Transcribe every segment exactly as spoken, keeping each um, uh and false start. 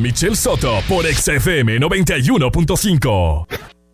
Michelle Soto por X F M noventa y uno punto cinco.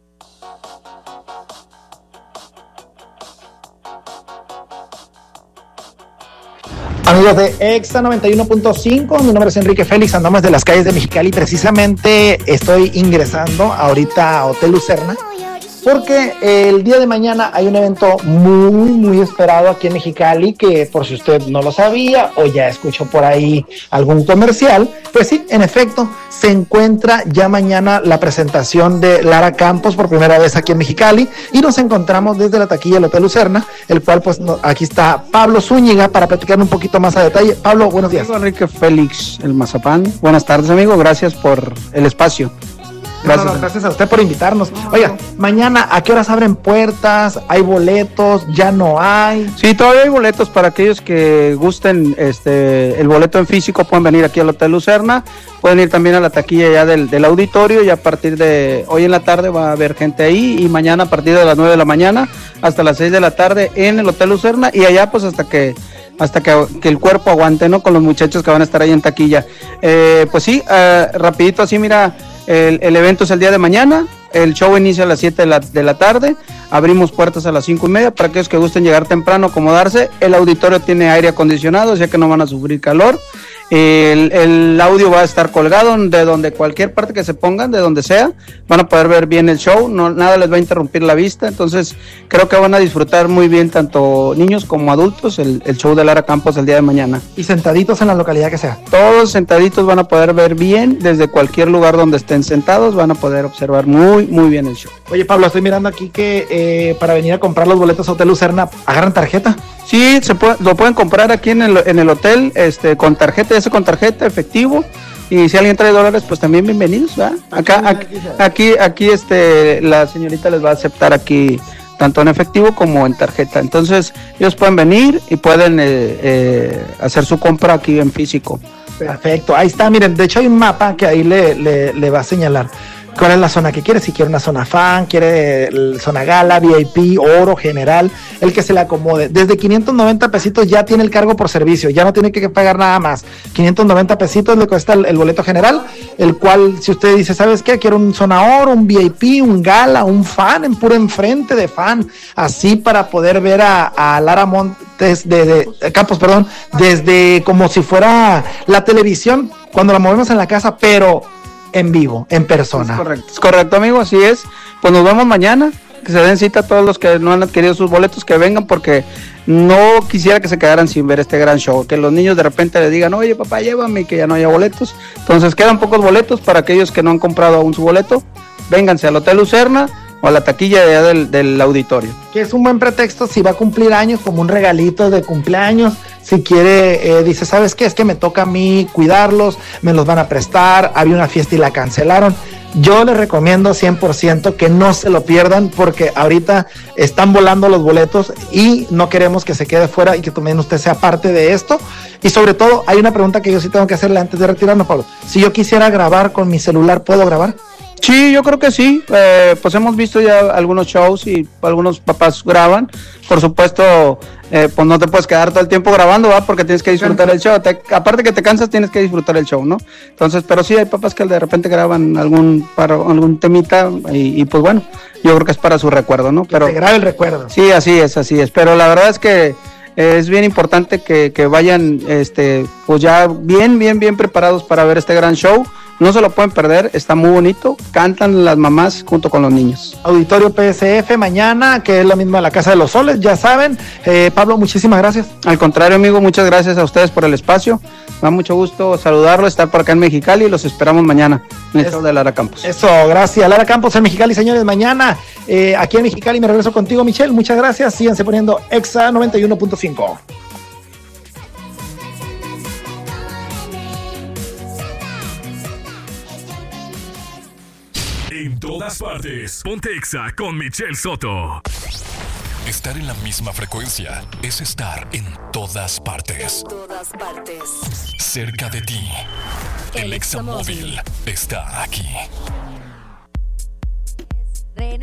Amigos de Exa noventa y uno punto cinco, mi nombre es Enrique Félix, andamos de las calles de Mexicali. Precisamente estoy ingresando ahorita a Hotel Lucerna porque el día de mañana hay un evento muy, muy esperado aquí en Mexicali, que por si usted no lo sabía o ya escuchó por ahí algún comercial, pues sí, en efecto, se encuentra ya mañana la presentación de Lara Campos por primera vez aquí en Mexicali, y nos encontramos desde la taquilla del Hotel Lucerna, el cual pues no, aquí está Pablo Zúñiga para platicar un poquito más a detalle. Pablo, buenos días. Amigo Enrique Félix, el Mazapán. Buenas tardes, amigo, gracias por el espacio. Gracias. No, no, gracias a usted por invitarnos. Oiga, mañana, ¿a qué horas abren puertas? ¿Hay boletos? ¿Ya no hay? Sí, todavía hay boletos para aquellos que gusten este el boleto en físico. Pueden venir aquí al Hotel Lucerna, pueden ir también a la taquilla ya del, del auditorio, y a partir de hoy en la tarde va a haber gente ahí, y mañana a partir de las nueve de la mañana hasta las seis de la tarde en el Hotel Lucerna, y allá pues hasta que hasta que, que el cuerpo aguante, ¿no? Con los muchachos que van a estar ahí en taquilla. Eh, pues sí, uh, rapidito así, mira, el, el evento es el día de mañana, el show inicia a las siete de la, de la tarde, abrimos puertas a las cinco y media para aquellos que gusten llegar temprano, acomodarse. El auditorio tiene aire acondicionado, o sea que no van a sufrir calor. El, el audio va a estar colgado de donde cualquier parte que se pongan, de donde sea, van a poder ver bien el show, no, nada les va a interrumpir la vista. Entonces creo que van a disfrutar muy bien tanto niños como adultos el, el show de Lara Campos el día de mañana. Y sentaditos en la localidad que sea. Todos sentaditos van a poder ver bien, desde cualquier lugar donde estén sentados van a poder observar muy muy bien el show. Oye Pablo, estoy mirando aquí que eh, para venir a comprar los boletos a Hotel Lucerna, ¿agarran tarjeta? Sí, se puede, lo pueden comprar aquí en el, en el hotel, este, con tarjeta, ese con tarjeta, efectivo, y si alguien trae dólares, pues también bienvenidos, ¿verdad? Acá, aquí, aquí, aquí, este, la señorita les va a aceptar aquí, tanto en efectivo como en tarjeta. Entonces, ellos pueden venir y pueden eh, eh, hacer su compra aquí en físico. Perfecto, ahí está, miren, de hecho hay un mapa que ahí le, le, le va a señalar cuál es la zona que quiere, si quiere una zona fan, quiere zona gala, V I P, oro, general, el que se le acomode. Desde quinientos noventa pesitos ya tiene el cargo por servicio, ya no tiene que pagar nada más. quinientos noventa pesitos le cuesta el, el boleto general, el cual, si usted dice, ¿sabes qué? Quiero un zona oro, un V I P, un gala, un fan, en puro enfrente de fan, así para poder ver a, a Lara Montes, de, de Campos, perdón, desde como si fuera la televisión, cuando la movemos en la casa, pero en vivo, en persona. Es correcto, es correcto, amigo, así es. Pues nos vemos mañana, que se den cita a todos los que no han adquirido sus boletos, que vengan, porque no quisiera que se quedaran sin ver este gran show, que los niños de repente le digan, oye papá, llévame, y que ya no haya boletos. Entonces quedan pocos boletos para aquellos que no han comprado aún su boleto. Vénganse al Hotel Lucerna o a la taquilla de allá del, del auditorio. Que es un buen pretexto si va a cumplir años, como un regalito de cumpleaños. Si quiere, eh, dice, ¿sabes qué? Es que me toca a mí cuidarlos, me los van a prestar, había una fiesta y la cancelaron. Yo les recomiendo cien por ciento que no se lo pierdan, porque ahorita están volando los boletos y no queremos que se quede fuera y que también usted sea parte de esto. Y sobre todo, hay una pregunta que yo sí tengo que hacerle antes de retirarnos, Pablo. Si yo quisiera grabar con mi celular, ¿puedo grabar? Sí, yo creo que sí, eh, pues hemos visto ya algunos shows y algunos papás graban. Por supuesto, eh, pues no te puedes quedar todo el tiempo grabando, ¿va? Porque tienes que disfrutar el show, te, aparte que te cansas, tienes que disfrutar el show, ¿no? Entonces, pero sí hay papás que de repente graban algún para, algún temita y, y pues bueno, yo creo que es para su recuerdo, ¿no? Pero que te grabe el recuerdo. Sí, así es, así es, pero la verdad es que eh, es bien importante que, que vayan, este, pues ya bien, bien, bien preparados para ver este gran show. No se lo pueden perder, está muy bonito, cantan las mamás junto con los niños. Auditorio P S F mañana, que es la misma de la Casa de los Soles, ya saben. Eh, Pablo, muchísimas gracias. Al contrario, amigo, muchas gracias a ustedes por el espacio. Me da mucho gusto saludarlo, estar por acá en Mexicali, y los esperamos mañana en el es, show de Lara Campos. Eso, gracias. Lara Campos en Mexicali, señores, mañana eh, aquí en Mexicali. Me regreso contigo, Michelle, muchas gracias. Síganse poniendo Exa noventa y uno punto cinco. En todas partes, ponte Exa con Michelle Soto. Estar en la misma frecuencia es estar en todas partes. En todas partes. Cerca de ti. El, El Exa Móvil está aquí. René.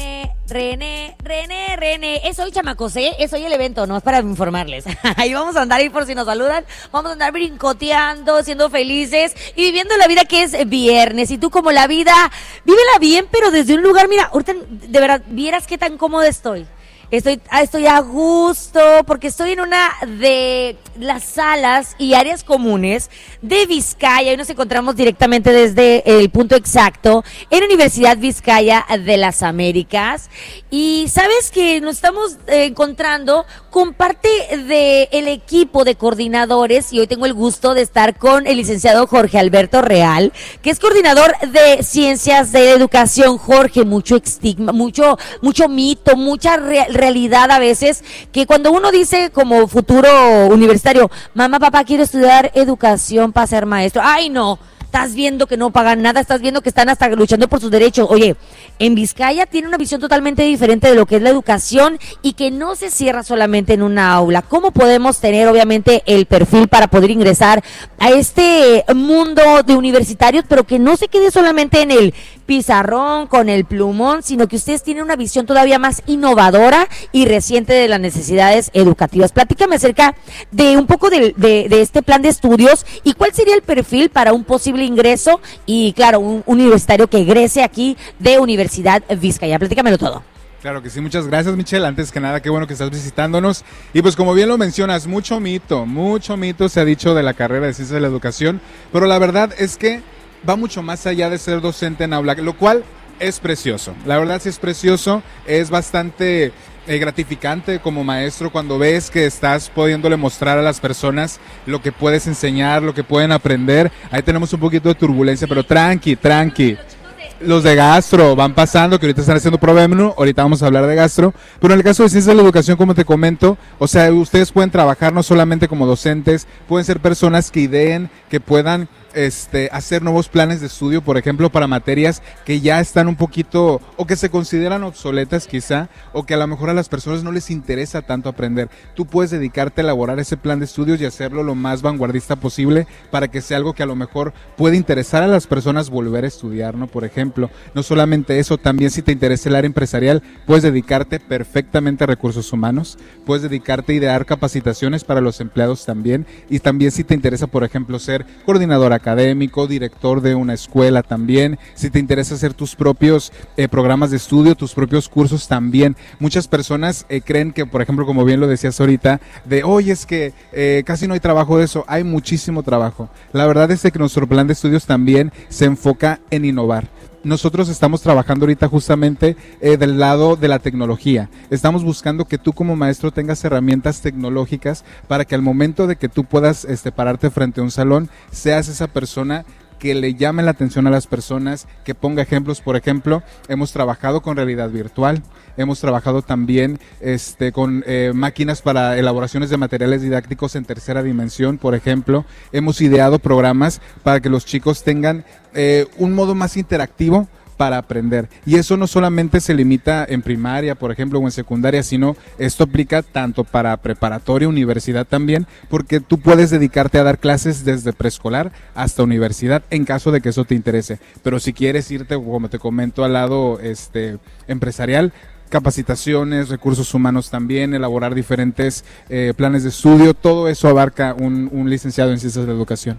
René, René, René, es hoy, chamacos, ¿eh? Es hoy el evento, no es para informarles. Ahí vamos a andar ahí por si nos saludan, vamos a andar brincoteando, siendo felices y viviendo la vida que es viernes. Y tú como la vida, vívela bien, pero desde un lugar, mira, ahorita de verdad, vieras qué tan cómoda estoy. Estoy, estoy a gusto porque estoy en una de las salas y áreas comunes de Vizcaya. Hoy nos encontramos directamente desde el punto exacto en Universidad Vizcaya de las Américas. Y sabes que nos estamos eh, encontrando con parte del equipo de coordinadores y hoy tengo el gusto de estar con el licenciado Jorge Alberto Real, que es coordinador de Ciencias de Educación. Jorge, mucho estigma, mucho, mucho mito, mucha real realidad a veces, que cuando uno dice como futuro universitario, mamá, papá, quiero estudiar educación para ser maestro, ay no, estás viendo que no pagan nada, estás viendo que están hasta luchando por sus derechos. Oye, en Vizcaya tiene una visión totalmente diferente de lo que es la educación y que no se cierra solamente en una aula. ¿Cómo podemos tener obviamente el perfil para poder ingresar a este mundo de universitarios, pero que no se quede solamente en el pizarrón, con el plumón, sino que ustedes tienen una visión todavía más innovadora y reciente de las necesidades educativas? Platícame acerca de un poco de, de, de este plan de estudios y cuál sería el perfil para un posible ingreso y, claro, un universitario que egrese aquí de Universidad Vizcaya. Platícamelo todo. Claro que sí, muchas gracias, Michelle. Antes que nada, qué bueno que estás visitándonos. Y pues como bien lo mencionas, mucho mito, mucho mito se ha dicho de la carrera de Ciencias de la Educación, pero la verdad es que va mucho más allá de ser docente en aula, lo cual es precioso. La verdad sí es precioso, es bastante eh, gratificante como maestro cuando ves que estás pudiéndole mostrar a las personas lo que puedes enseñar, lo que pueden aprender. Ahí tenemos un poquito de turbulencia, pero tranqui, tranqui. Los de gastro van pasando, que ahorita están haciendo prueba menú, ahorita vamos a hablar de gastro, pero en el caso de Ciencias de la Educación, como te comento, o sea, ustedes pueden trabajar no solamente como docentes, pueden ser personas que ideen, que puedan este, hacer nuevos planes de estudio, por ejemplo, para materias que ya están un poquito, o que se consideran obsoletas quizá, o que a lo mejor a las personas no les interesa tanto aprender. Tú puedes dedicarte a elaborar ese plan de estudios y hacerlo lo más vanguardista posible para que sea algo que a lo mejor puede interesar a las personas volver a estudiar, ¿no? Por ejemplo, no solamente eso, también si te interesa el área empresarial, puedes dedicarte perfectamente a recursos humanos, puedes dedicarte a idear capacitaciones para los empleados también, y también si te interesa, por ejemplo, ser coordinador académico, director de una escuela también, si te interesa hacer tus propios eh, programas de estudio, tus propios cursos también. Muchas personas eh, creen que, por ejemplo, como bien lo decías ahorita, de, oye, es que eh, casi no hay trabajo de eso. Hay muchísimo trabajo. La verdad es que nuestro plan de estudios también se enfoca en innovar. Nosotros estamos trabajando ahorita justamente eh, del lado de la tecnología. Estamos buscando que tú como maestro tengas herramientas tecnológicas para que al momento de que tú puedas este, pararte frente a un salón, seas esa persona que le llame la atención a las personas, que ponga ejemplos. Por ejemplo, hemos trabajado con realidad virtual, hemos trabajado también este, con eh, máquinas para elaboraciones de materiales didácticos en tercera dimensión, por ejemplo. Hemos ideado programas para que los chicos tengan eh, un modo más interactivo para aprender. Y eso no solamente se limita en primaria, por ejemplo, o en secundaria, sino esto aplica tanto para preparatoria, universidad también, porque tú puedes dedicarte a dar clases desde preescolar hasta universidad, en caso de que eso te interese. Pero si quieres irte, como te comento, al lado este empresarial, capacitaciones, recursos humanos también, elaborar diferentes eh, planes de estudio, todo eso abarca un, un licenciado en Ciencias de la Educación.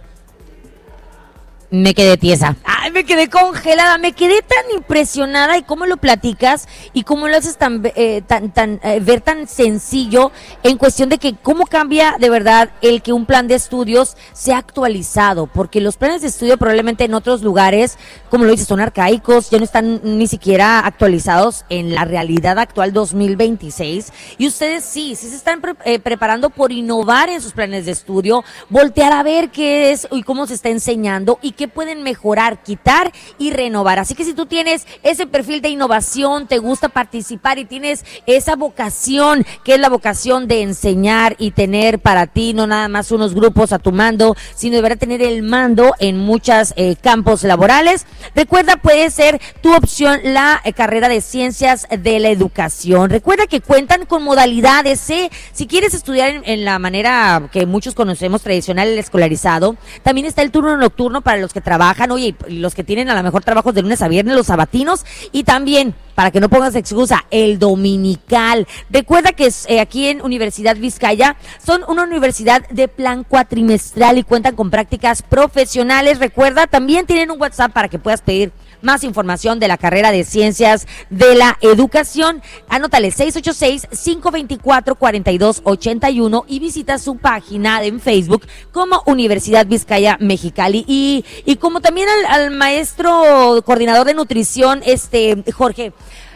Me quedé tiesa, ay, me quedé congelada, me quedé tan impresionada y cómo lo platicas y cómo lo haces tan, eh, tan, tan eh, ver tan sencillo en cuestión de que cómo cambia de verdad el que un plan de estudios sea actualizado, porque los planes de estudio probablemente en otros lugares, como lo dices, son arcaicos, ya no están ni siquiera actualizados en la realidad actual dos mil veintiséis, y ustedes sí, sí se están pre- eh, preparando por innovar en sus planes de estudio, voltear a ver qué es y cómo se está enseñando y qué pueden mejorar, quitar y renovar. Así que si tú tienes ese perfil de innovación, te gusta participar y tienes esa vocación, que es la vocación de enseñar y tener para ti no nada más unos grupos a tu mando, sino deberá tener el mando en muchos eh, campos laborales, recuerda, puede ser tu opción la eh, carrera de Ciencias de la Educación. Recuerda que cuentan con modalidades, ¿eh? Si quieres estudiar en, en la manera que muchos conocemos tradicional, el escolarizado, también está el turno nocturno para los que trabajan. Oye, y los que tienen a lo mejor trabajos de lunes a viernes, los sabatinos, y también, para que no pongas excusa, el dominical. Recuerda que eh, aquí en Universidad Vizcaya son una universidad de plan cuatrimestral y cuentan con prácticas profesionales. Recuerda, también tienen un WhatsApp para que puedas pedir más información de la carrera de Ciencias de la Educación. Anótale seis ocho seis, cinco dos cuatro, cuatro dos ocho uno y visita su página en Facebook como Universidad Vizcaya Mexicali. Y, y como también al, al maestro coordinador de nutrición, este Jorge,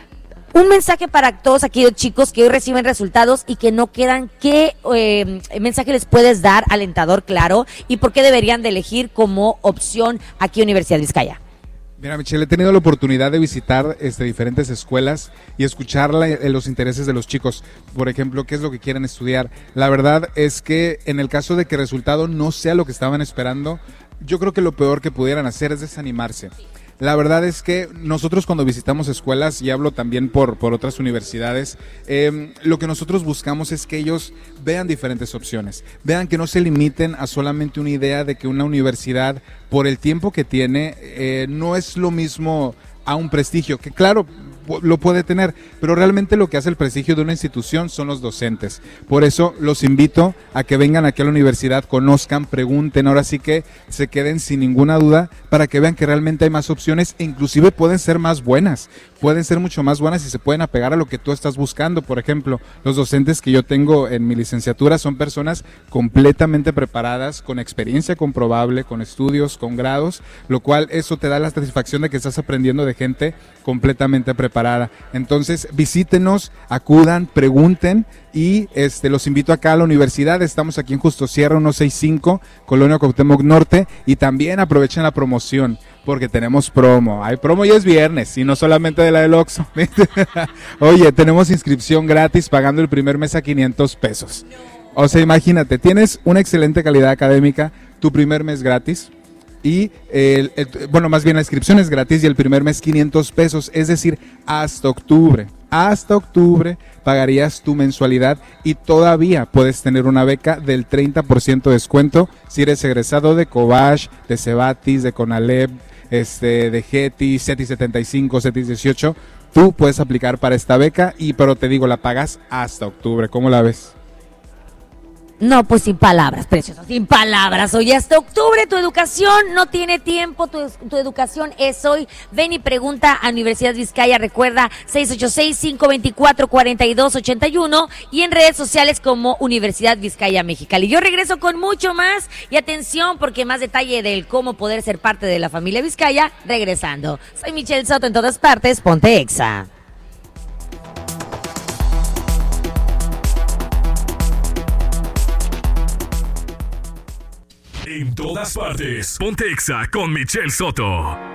un mensaje para todos aquellos chicos que hoy reciben resultados y que no quedan. ¿Qué eh, mensaje les puedes dar, alentador, claro? ¿Y por qué deberían de elegir como opción aquí Universidad Vizcaya? Mira, Michelle, he tenido la oportunidad de visitar este, diferentes escuelas y escuchar la, los intereses de los chicos. Por ejemplo, qué es lo que quieren estudiar. La verdad es que en el caso de que el resultado no sea lo que estaban esperando, yo creo que lo peor que pudieran hacer es desanimarse. La verdad es que nosotros cuando visitamos escuelas, y hablo también por, por otras universidades, eh, lo que nosotros buscamos es que ellos vean diferentes opciones, vean que no se limiten a solamente una idea de que una universidad, por el tiempo que tiene, eh, no es lo mismo a un prestigio, que claro, lo puede tener, pero realmente lo que hace el prestigio de una institución son los docentes. Por eso los invito a que vengan aquí a la universidad, conozcan, pregunten, ahora sí que se queden sin ninguna duda para que vean que realmente hay más opciones e inclusive pueden ser más buenas, pueden ser mucho más buenas y se pueden apegar a lo que tú estás buscando. Por ejemplo, los docentes que yo tengo en mi licenciatura son personas completamente preparadas, con experiencia comprobable, con estudios, con grados, lo cual eso te da la satisfacción de que estás aprendiendo de gente completamente preparada. Entonces visítenos, acudan, pregunten y este los invito acá a la universidad. Estamos aquí en Justo Sierra ciento sesenta y cinco, Colonia Cuauhtémoc Norte, y también aprovechen la promoción porque tenemos promo. Hay promo y es viernes y no solamente de la del Oxxo. Oye, tenemos inscripción gratis pagando el primer mes a quinientos pesos. O sea, imagínate, tienes una excelente calidad académica, tu primer mes gratis. Y el, el, bueno, más bien la inscripción es gratis y el primer mes quinientos pesos, es decir, hasta octubre, hasta octubre pagarías tu mensualidad y todavía puedes tener una beca del treinta por ciento de descuento si eres egresado de Cobach, de Cebatis, de Conalep, este, de Getis, Cetis setenta y cinco, Cetis dieciocho, tú puedes aplicar para esta beca y pero te digo, la pagas hasta octubre. ¿Cómo la ves? No, pues sin palabras, precioso, sin palabras. Hoy hasta octubre tu educación no tiene tiempo, tu, tu educación es hoy. Ven y pregunta a Universidad Vizcaya, recuerda seis ocho seis, cinco dos cuatro, cuatro dos ocho uno y en redes sociales como Universidad Vizcaya Mexicali. Yo regreso con mucho más y atención porque más detalle del cómo poder ser parte de la familia Vizcaya regresando. Soy Michelle Soto, en todas partes, ponte Exa. En todas partes, ponte Exa con Michelle Soto.